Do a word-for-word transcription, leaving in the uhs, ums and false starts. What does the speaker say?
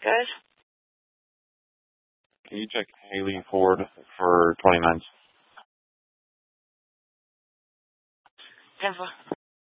Good. Can you check Haley Ford for twenty-nine? Ten four.